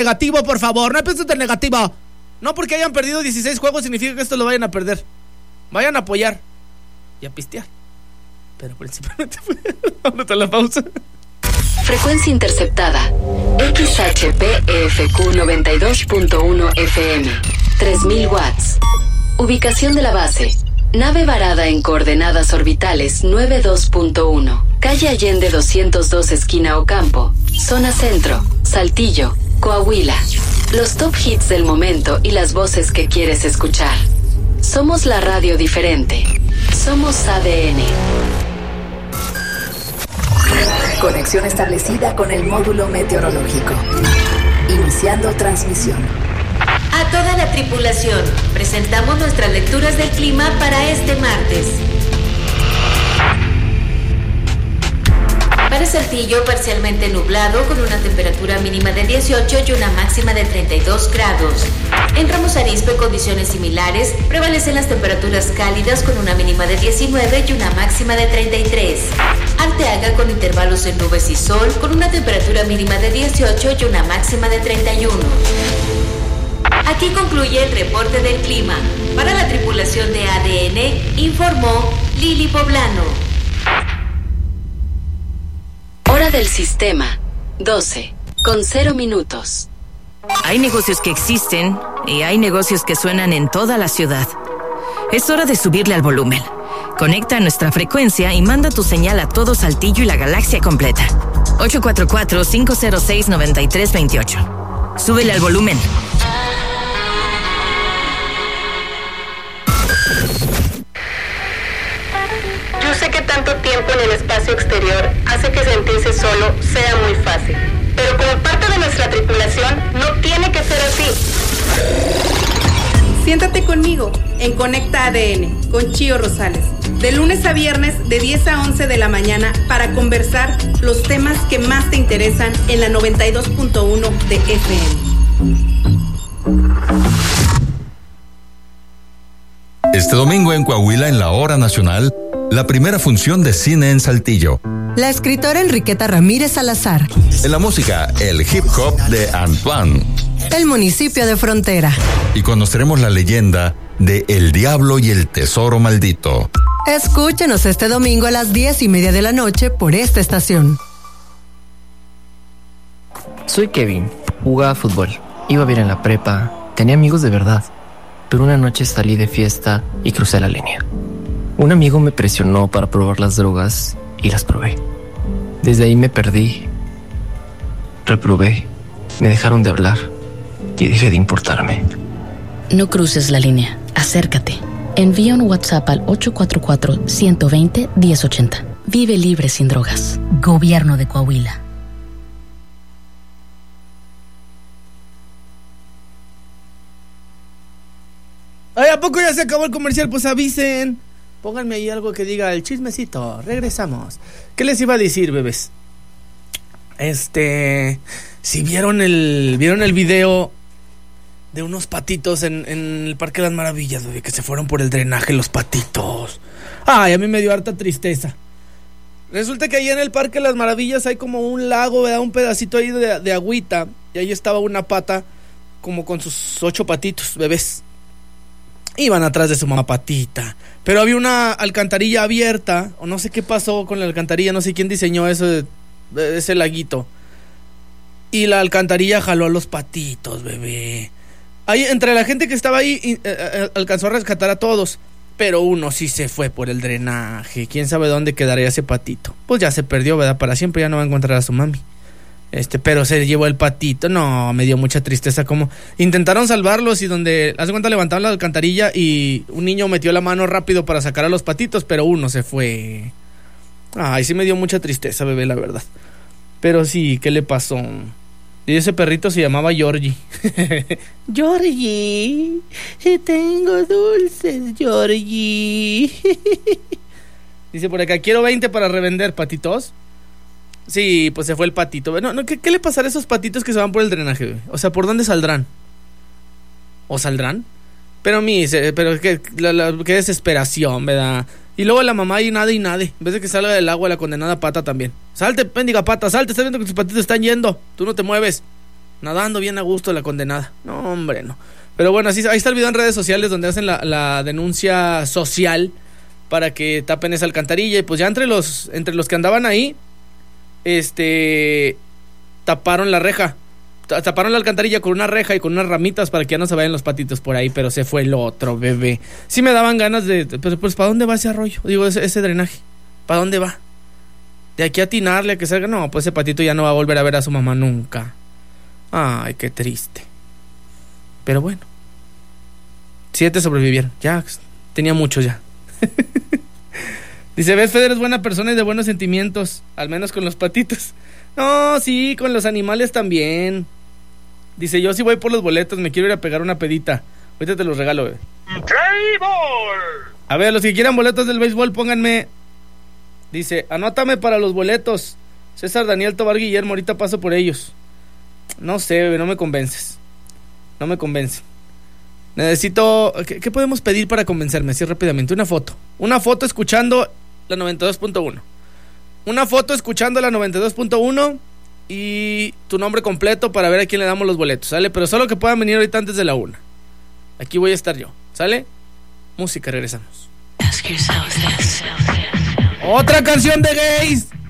negativo, por favor. No pienses tan negativo. No porque hayan perdido 16 juegos significa que esto lo vayan a perder. Vayan a apoyar y a pistear. Pero principalmente vamos a la pausa. Frecuencia interceptada. XHPEFQ 92.1 FM. 3000 watts. Ubicación de la base. Nave varada en coordenadas orbitales 92.1. Calle Allende 202 esquina Ocampo. Zona Centro. Saltillo. Coahuila. Los top hits del momento y las voces que quieres escuchar. Somos la radio diferente. Somos ADN. Conexión establecida con el módulo meteorológico. Iniciando transmisión. A toda la tripulación, presentamos nuestras lecturas del clima para este martes. Para Saltillo, parcialmente nublado, con una temperatura mínima de 18 y una máxima de 32 grados. En Ramos Arizpe, condiciones similares, prevalecen las temperaturas cálidas con una mínima de 19 y una máxima de 33. Arteaga, con intervalos de nubes y sol, con una temperatura mínima de 18 y una máxima de 31. Aquí concluye el reporte del clima. Para la tripulación de ADN, informó Lili Poblano. Hora del sistema, 12:0 minutos. Hay negocios que existen y hay negocios que suenan en toda la ciudad. Es hora de subirle al volumen. Conecta a nuestra frecuencia y manda tu señal a todo Saltillo y la galaxia completa. 844-506-9328. Súbele al volumen. Yo sé que tanto tiempo en el espacio exterior hace que sentirse solo sea muy fácil. Pero como parte de nuestra tripulación, no tiene que ser así. Siéntate conmigo en Conecta ADN con Chío Rosales. De lunes a viernes de 10 a 11 de la mañana para conversar los temas que más te interesan en la 92.1 de FM. Este domingo en Coahuila, en la Hora Nacional, la primera función de cine en Saltillo. La escritora Enriqueta Ramírez Salazar. En la música, el hip hop de Antoine. El municipio de Frontera. Y conoceremos la leyenda de El Diablo y el Tesoro Maldito. Escúchenos este domingo a las 10:30 de la noche por esta estación. Soy Kevin, jugaba fútbol, iba bien en la prepa, tenía amigos de verdad, pero una noche salí de fiesta y crucé la línea. Un amigo me presionó para probar las drogas y las probé. Desde ahí me perdí, reprobé, me dejaron de hablar y dejé de importarme. No cruces la línea, acércate. Envía un WhatsApp al 844-120-1080. Vive libre sin drogas. Gobierno de Coahuila. Ay, ¿a poco ya se acabó el comercial? Pues avisen. Pónganme ahí algo que diga el chismecito. Regresamos. ¿Qué les iba a decir, bebés? Si vieron el video de unos patitos en el Parque de las Maravillas, bebé, que se fueron por el drenaje los patitos. Ay, a mí me dio harta tristeza. Resulta que ahí en el Parque de las Maravillas hay como un lago, ¿verdad? Un pedacito ahí de agüita. Y ahí estaba una pata como con sus 8 patitos, bebés. Iban atrás de su mamá patita. Pero había una alcantarilla abierta, o no sé qué pasó con la alcantarilla, no sé quién diseñó ese laguito. Y la alcantarilla jaló a los patitos, bebé. Ahí, entre la gente que estaba ahí, alcanzó a rescatar a todos. Pero uno sí se fue por el drenaje. ¿Quién sabe dónde quedaría ese patito? Pues ya se perdió, ¿verdad? Para siempre ya no va a encontrar a su mami. Pero se llevó el patito. No, me dio mucha tristeza. Como intentaron salvarlos y donde, haz de cuenta, levantaron la alcantarilla y un niño metió la mano rápido para sacar a los patitos, pero uno se fue. Ay, sí me dio mucha tristeza, bebé, la verdad. Pero sí, ¿qué le pasó? Y ese perrito se llamaba Georgie. Georgie, tengo dulces, Georgie. Dice por acá, quiero 20 para revender, patitos. Sí, pues se fue el patito. No, ¿qué le pasará a esos patitos que se van por el drenaje, bebé? O sea, ¿por dónde saldrán? ¿O saldrán? Pero qué desesperación, ¿verdad? Y luego la mamá y nada. En vez de que salga del agua la condenada pata también. Salte, péndiga pata, salte, estás viendo que tus patitos están yendo. Tú no te mueves. nadando bien a gusto la condenada. No, hombre, no. Pero bueno, ahí está el video en redes sociales donde hacen la denuncia social para que tapen esa alcantarilla. Y pues ya entre los que andaban ahí, taparon la reja. Taparon la alcantarilla con una reja y con unas ramitas para que ya no se vayan los patitos por ahí, pero se fue el otro, bebé. Sí me daban ganas de... Pero pues, ¿para dónde va ese arroyo? Digo, ese drenaje. ¿Para dónde va? De aquí a atinarle a que salga... No, pues ese patito ya no va a volver a ver a su mamá nunca. Ay, qué triste. Pero bueno. 7 sobrevivieron. Ya, tenía muchos ya. Dice, ¿ves? Feder es buena persona y de buenos sentimientos. Al menos con los patitos. No, sí, con los animales también. Dice, yo sí voy por los boletos, me quiero ir a pegar una pedita. Ahorita te los regalo, bebé. A ver, los que quieran boletos del béisbol, pónganme. Dice, anótame para los boletos. César Daniel Tobar Guillermo, ahorita paso por ellos. No sé, bebé, no me convences. No me convence. Necesito... ¿Qué podemos pedir para convencerme? Así rápidamente, una foto. Una foto escuchando la 92.1. Una foto escuchando la 92.1 y tu nombre completo para ver a quién le damos los boletos, ¿sale? Pero solo que puedan venir ahorita antes de la 1. Aquí voy a estar yo, ¿sale? Música, regresamos. Otra canción de gays.